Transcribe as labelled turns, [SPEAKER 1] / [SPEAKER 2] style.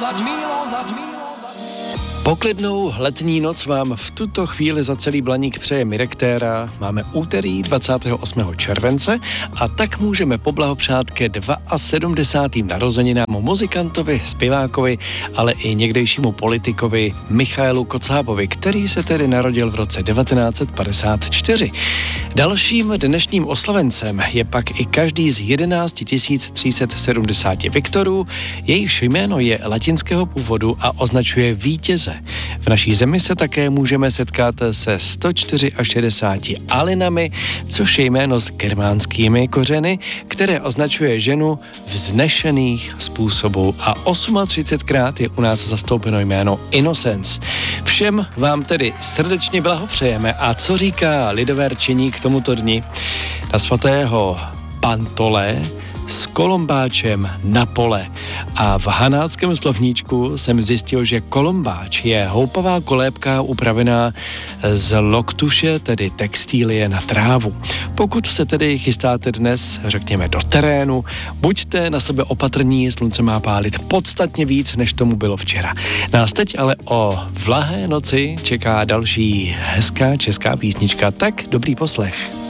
[SPEAKER 1] Poklidnou letní noc vám v tuto chvíli za celý Blaník přeje Mirek Téra. Máme úterý 28. července a tak můžeme poblahopřát ke 72. narozeninám muzikantovi, zpěvákovi, ale i někdejšímu politikovi Michailu Kocábovi, který se tedy narodil v roce 1954. Dalším dnešním oslavencem je pak i každý z 11 370 Viktorů, jejichž jméno je latinského původu a označuje vítěze. V naší zemi se také můžeme setkat se 164 Alinami, což je jméno s germánskými kořeny, které označuje ženu vznešených způsobů a 38krát je u nás zastoupeno jméno Innocence. Všem vám tedy srdečně blahopřejeme a co říká lidové rčení k tomuto dni? Na svatého Pantole s kolombáčem na pole. A v hanáckém slovníčku jsem zjistil, že kolombáč je houpavá kolébka upravená z loktuše, tedy textílie na trávu. Pokud se tedy chystáte dnes, řekněme, do terénu, buďte na sebe opatrní, slunce má pálit podstatně víc, než tomu bylo včera. Nás teď ale o vlahé noci čeká další hezká česká písnička, tak dobrý poslech.